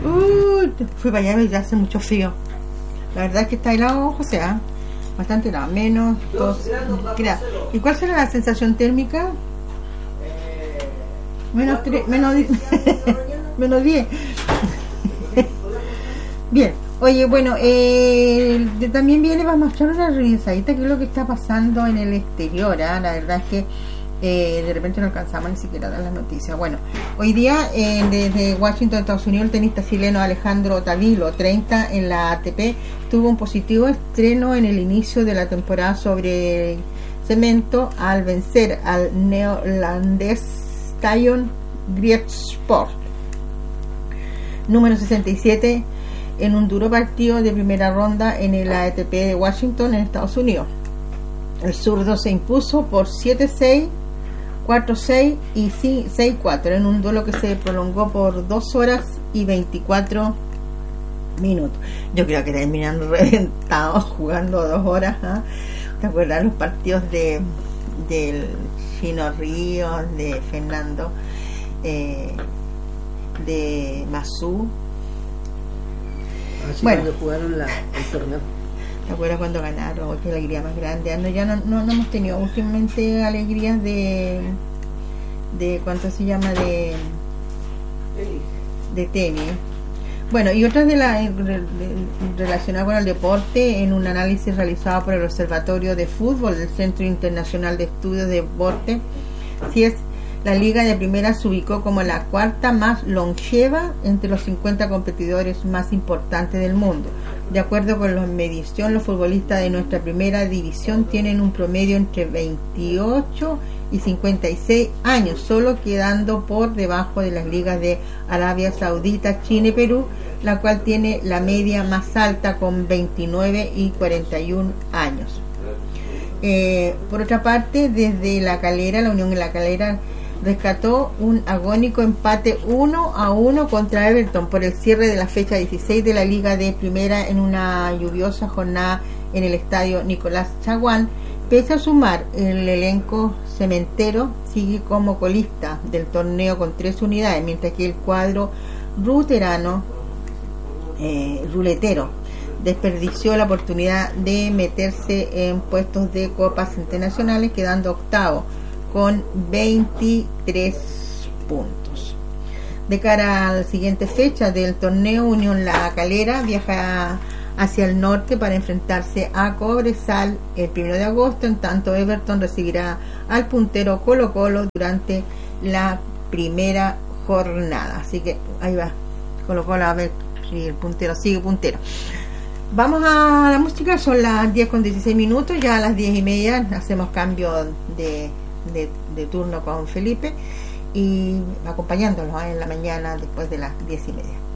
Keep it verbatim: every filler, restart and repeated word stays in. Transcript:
Uh, fui para allá y ya hace mucho frío. La verdad es que está helado, José, ¿eh? Bastante helado, menos dos grados. ¿Y cuál será la sensación térmica? Menos tres, menos diez. Menos diez. Bien, oye, bueno, eh, de, también viene, vamos a echar una revisadita qué es lo que está pasando en el exterior, ¿eh? La verdad es que eh, de repente no alcanzamos ni siquiera a dar las noticias. Bueno, hoy día eh, desde Washington, Estados Unidos, el tenista chileno Alejandro Tavilo, treinta en la A T P, tuvo un positivo estreno en el inicio de la temporada sobre cemento al vencer al neolandés Stian Grietsport, número sesenta y siete, en un duro partido de primera ronda en el A T P de Washington, en Estados Unidos. El zurdo se impuso por siete seis, cuatro seis y seis cuatro en un duelo que se prolongó por dos horas y veinticuatro minutos. Yo creo que terminan reventados jugando dos horas, ¿eh? ¿Te acuerdas los partidos de del Chino Ríos, de Fernando, eh, de Masú? Así bueno, cuando jugaron la, el torneo. ¿Te acuerdas cuando ganaron? Qué alegría más grande. No, ya no, no, no hemos tenido últimamente alegrías de de cuánto se llama de de tenis. Bueno, y otras de la relacionadas con el deporte, en un análisis realizado por el Observatorio de Fútbol del Centro Internacional de Estudios de Deporte, si es la liga de primera se ubicó como la cuarta más longeva entre los cincuenta competidores más importantes del mundo. De acuerdo con la medición, los futbolistas de nuestra primera división tienen un promedio entre veintiocho y cincuenta y seis años, solo quedando por debajo de las ligas de Arabia Saudita, China y Perú, la cual tiene la media más alta con veintinueve y cuarenta y un años. Eh, por otra parte, desde La Calera, la Unión de La Calera rescató un agónico empate uno a uno contra Everton por el cierre de la fecha dieciséis de la Liga de Primera en una lluviosa jornada en el estadio Nicolás Chaguán. Pese a sumar, el elenco cementero sigue como colista del torneo con tres unidades, mientras que el cuadro ruterano, eh, ruletero, desperdició la oportunidad de meterse en puestos de copas internacionales, quedando octavo con veintitrés puntos. De cara a la siguiente fecha del torneo, Unión La Calera viaja hacia el norte para enfrentarse a Cobresal el primero de agosto, en tanto Everton recibirá al puntero Colo Colo durante la primera jornada. Así que ahí va Colo Colo, a ver si el puntero sigue puntero. Vamos a la música, son las diez con dieciséis minutos, ya a las diez y media hacemos cambio de De, de turno con Felipe y acompañándonos, ¿eh? en la mañana después de las diez y media.